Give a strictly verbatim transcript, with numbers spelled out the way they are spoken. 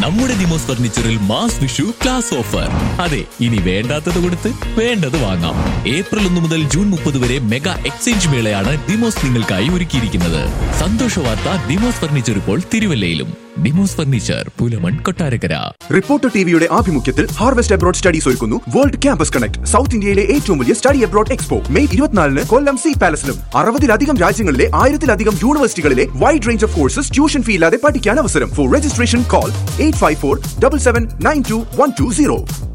നമ്മുടെ Demos ഫർണിച്ചറിൽ mass Vishu class offer. അതെ, ഇനി വേണ്ടാത്തത് കൊടുത്ത് വേണ്ടത് വാങ്ങാം. ഏപ്രിൽ ഒന്ന് മുതൽ ജൂൺ മുപ്പത് വരെ മെഗാ എക്സ്ചേഞ്ച് മേളയാണ് ഡിമോസ് നിങ്ങൾക്കായി ഒരുക്കിയിരിക്കുന്നത്. സന്തോഷ വാർത്ത, ഡിമോസ് ഫർണിച്ചർ ഇപ്പോൾ തിരുവല്ലയിലും. ഡിമോസ് ഫർണിച്ചർ, പുലമൺ, കൊട്ടാരക്കര. റിപ്പോർട്ടർ ടിവിയുടെ ആഭിമുഖ്യത്തിൽ ഹാർവെസ്റ്റ് അബ്രോഡ് സ്റ്റഡീസ് ഒരുക്കുന്നു വേൾഡ് ക്യാമ്പസ് കണക്ട്, സൗത്ത് ഇന്ത്യയിലെ ഏറ്റവും വലിയ സ്റ്റഡി അബ്രോഡ് എക്സ്പോ. മെയ് ഇരുപത്തിനാലിന് കൊല്ലം സി പാലസിലും. അറുപതിലധികം രാജ്യങ്ങളിലെ ആയിരത്തിലധികം യൂണിവേഴ്സിറ്റികളിലെ wide range of courses tuition fee ഇല്ലാതെ പഠിക്കാൻ അവസരം. Four registration call eight five four seven seven nine to one two zero.